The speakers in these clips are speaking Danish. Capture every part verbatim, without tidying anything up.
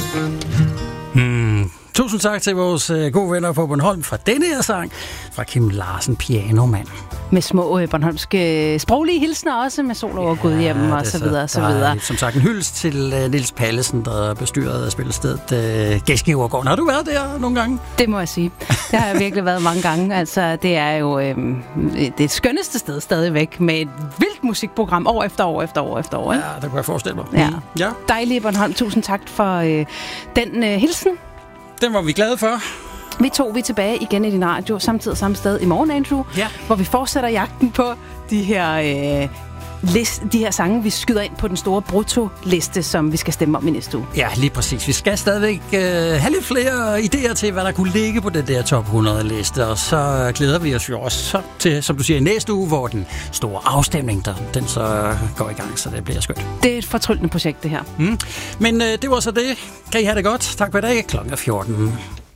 Hmm. Tusind tak til vores øh, gode venner på Bornholm fra denne her sang fra Kim Larsen, pianomand. Med små øh, bornholmske sproglige hilsner også, med sol over ja, Gudhjem og så videre, så videre. Som sagt en hyldest til øh, Niels Pallesen, der bestyrede spillestedet øh, Gæstgivergården. Har du været der nogle gange? Det må jeg sige. Det har jeg virkelig været mange gange. Altså, det er jo øh, det skønneste sted stadigvæk, med et vildt musikprogram år efter år efter år efter år. Ja, det kan jeg forestille mig. Ja. Mm. Ja. Dejlige Bornholm. Tusind tak for øh, den øh, hilsen. Den var vi glade for. Vi to vi er tilbage igen i din radio, samtidig samme sted i morgen, Andrew, ja. hvor vi fortsætter jagten på de her, øh, list, de her sange, vi skyder ind på den store brutto-liste, som vi skal stemme om i næste uge. Ja, lige præcis. Vi skal stadigvæk øh, have lidt flere idéer til, hvad der kunne ligge på den der top hundrede-liste, og så glæder vi os jo også til, som du siger, næste uge, hvor den store afstemning, der, den så går i gang, så det bliver skønt. Det er et fortryllende projekt, det her. Mm. Men øh, det var så det. Kan I have det godt. Tak for i dag. Klokken er fjorten.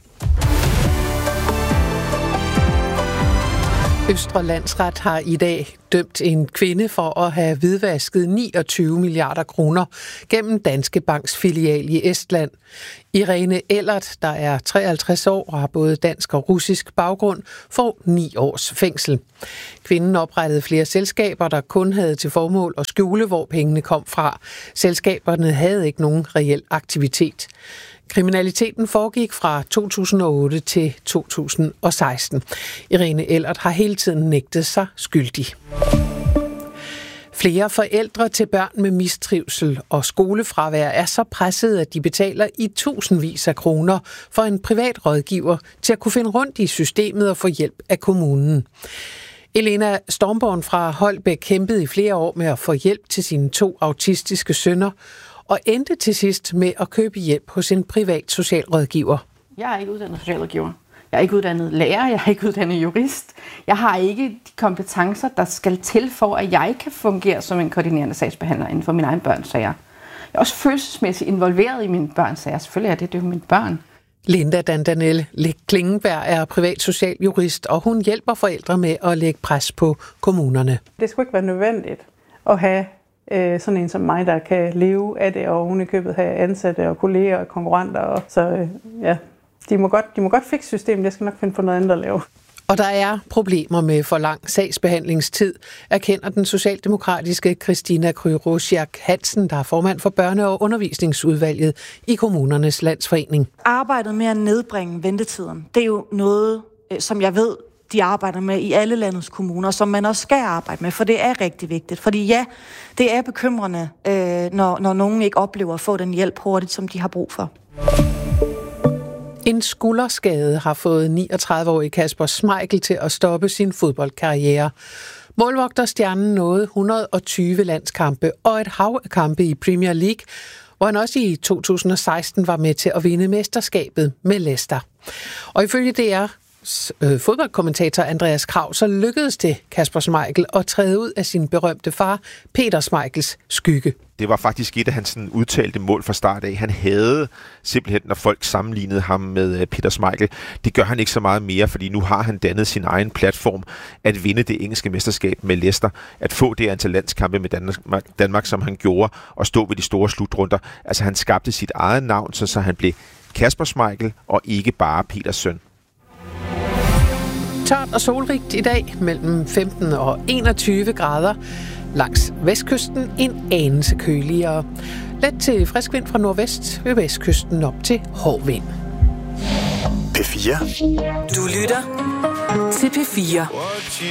Østre Landsret har i dag dømt en kvinde for at have hvidvasket niogtyve milliarder kroner gennem Danske Banks filial i Estland. Irene Ellert, der er treoghalvtreds år og har både dansk og russisk baggrund, får ni års fængsel. Kvinden oprettede flere selskaber, der kun havde til formål at skjule, hvor pengene kom fra. Selskaberne havde ikke nogen reel aktivitet. Kriminaliteten foregik fra to tusind og otte til to tusind og seksten. Irene Ellert har hele tiden nægtet sig skyldig. Flere forældre til børn med mistrivsel og skolefravær er så presset, at de betaler i tusindvis af kroner for en privat rådgiver til at kunne finde rundt i systemet og få hjælp af kommunen. Elena Stormborn fra Holbæk kæmpede i flere år med at få hjælp til sine to autistiske sønner, og endte til sidst med at købe hjælp hos en privat socialrådgiver. Jeg er ikke uddannet socialrådgiver. Jeg er ikke uddannet lærer. Jeg er ikke uddannet jurist. Jeg har ikke de kompetencer, der skal til for, at jeg kan fungere som en koordinerende sagsbehandler inden for mine egne børns sager. Jeg er også følelsesmæssigt involveret i mine børns sager. Selvfølgelig er det, det er mine børn. Linda Dandanel Klingenberg er privat socialjurist, og hun hjælper forældre med at lægge pres på kommunerne. Det skulle ikke være nødvendigt at have sådan en som mig, der kan leve af det, og oven i købet have ansatte og kolleger og konkurrenter. Og så ja, de må godt, de må godt fikse systemet. Jeg skal nok finde på noget andet at lave. Og der er problemer med for lang sagsbehandlingstid, erkender den socialdemokratiske Christina Kryrosiak Hansen, der er formand for Børne- og Undervisningsudvalget i Kommunernes Landsforening. Arbejdet med at nedbringe ventetiden, det er jo noget, som jeg ved, de arbejder med i alle landets kommuner, som man også skal arbejde med, for det er rigtig vigtigt. Fordi ja, det er bekymrende, øh, når, når nogen ikke oplever at få den hjælp hurtigt, som de har brug for. En skulderskade har fået niogtredive-årige Kasper Schmeichel til at stoppe sin fodboldkarriere. Målvogterstjernen nåede et hundrede og tyve landskampe og et hav af kampe i Premier League, hvor han også i to tusind og seksten var med til at vinde mesterskabet med Leicester. Og ifølge D R fodboldkommentator Andreas Krav, så lykkedes det Kasper Schmeichel at træde ud af sin berømte far, Peter Schmeichels skygge. Det var faktisk et af hans sådan, udtalte mål fra start af. Han havde simpelthen, når folk sammenlignede ham med Peter Schmeichel, det gør han ikke så meget mere, fordi nu har han dannet sin egen platform at vinde det engelske mesterskab med Leicester, at få det antal landskampe med Danmark, Danmark, som han gjorde, og stå ved de store slutrunder. Altså han skabte sit eget navn, så, så han blev Kasper Schmeichel og ikke bare Peters søn. Tørt og solrigt i dag mellem femten og enogtyve grader. Langs vestkysten en anelse køligere. Let til frisk vind fra nordvest, ved vestkysten op til hård vind. P fire. Du lytter til P fire.